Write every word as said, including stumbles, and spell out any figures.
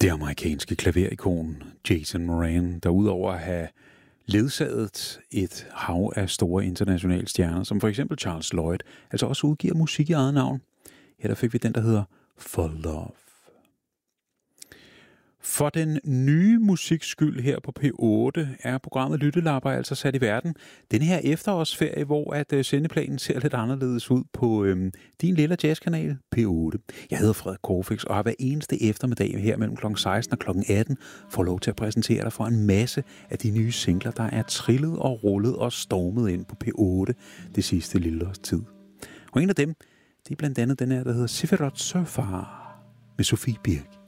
Det amerikanske klaverikon Jason Moran, der udover at have ledsaget et hav af store internationale stjerner, som for eksempel Charles Lloyd, altså også udgiver musik i eget navn. Her der fik vi den, der hedder For Love. For den nye musiks skyld her på P otte er programmet Lyttelapper altså sat i verden. Den her efterårsferie, hvor at uh, sendeplanen ser lidt anderledes ud på øhm, din lille jazzkanal P otte. Jeg hedder Frederik Corfix og har hver eneste eftermiddag her mellem klokken seksten og klokken atten får lov til at præsentere dig for en masse af de nye singler, der er trillet og rullet og stormet ind på P otte det sidste lille års tid. Og en af dem, det er blandt andet den her, der hedder Sefirot Surfar med Sofie Birk.